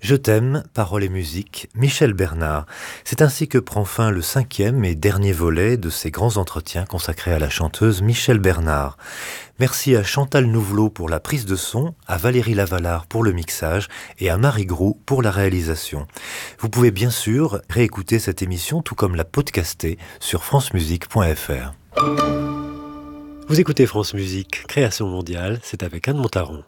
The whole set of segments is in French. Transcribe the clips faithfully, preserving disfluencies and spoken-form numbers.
Je t'aime, paroles et musique, Michel Bernard. C'est ainsi que prend fin le cinquième et dernier volet de ces grands entretiens consacrés à la chanteuse Michel Bernard. Merci à Chantal Nouvelot pour la prise de son, à Valérie Lavalard pour le mixage et à Marie Groux pour la réalisation. Vous pouvez bien sûr réécouter cette émission tout comme la podcaster sur francemusique point f r. Vous écoutez France Musique, création mondiale, c'est avec Anne Montaron.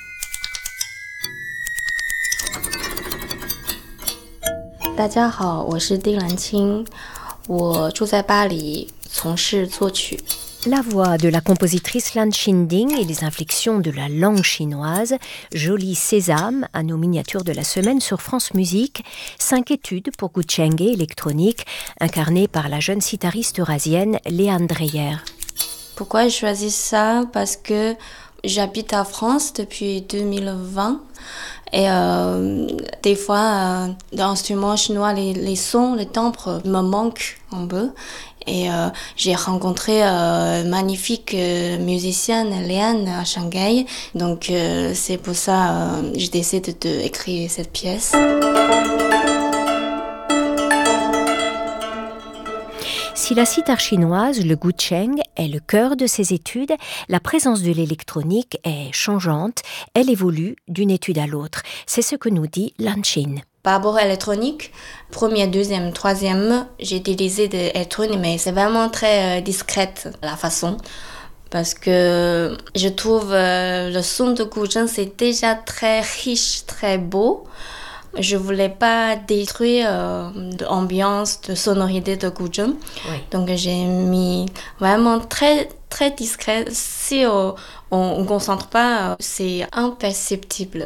大家好，我是丁兰青，我住在巴黎，从事作曲。 La voix de la compositrice Lan Qinding et les inflexions de la langue chinoise, Joli Sésame, à nos miniatures de la semaine sur France Musique, cinq études pour Guzheng électronique, incarnées par la jeune sitariste eurasienne Léa Dreyer. Pourquoi j'ai choisi ça? Parce que j'habite en France depuis deux mille vingt. Et euh, des fois, euh, d'instruments chinois, les, les sons, les timbres me manquent un peu. Et euh, j'ai rencontré une euh, magnifique euh, musicienne, Léane, à Shanghai. Donc euh, c'est pour ça que euh, j'ai décidé d'écrire cette pièce. Si la sitar chinoise, le guzheng, est le cœur de ses études, la présence de l'électronique est changeante. Elle évolue d'une étude à l'autre. C'est ce que nous dit Lan Qin. Par rapport à l'électronique, première, deuxième, troisième, j'ai utilisé de l'électronique, mais c'est vraiment très euh, discrète la façon. Parce que je trouve euh, le son de guzheng, c'est déjà très riche, très beau. Je voulais pas détruire euh, l'ambiance, de sonorité de guzheng. Oui. Donc j'ai mis vraiment très très discret. Si euh, on ne concentre pas, c'est imperceptible.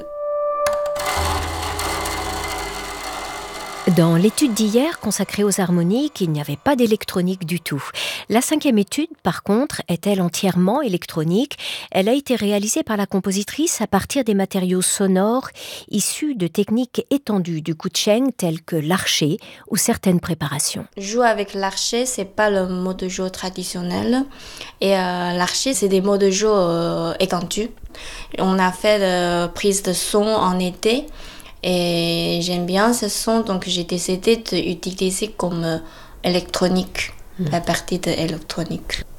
Dans l'étude d'hier consacrée aux harmoniques, il n'y avait pas d'électronique du tout. La cinquième étude, par contre, est-elle entièrement électronique. Elle a été réalisée par la compositrice à partir des matériaux sonores issus de techniques étendues du guzheng telles que l'archet ou certaines préparations. Jouer avec l'archet, c'est pas le mode de jeu traditionnel. Et euh, l'archet, c'est des modes de jeu euh, étendus. On a fait la prise de son en été. Et j'aime bien ce son, donc j'ai décidé d'utiliser comme électronique, mmh. la partie de l'électronique.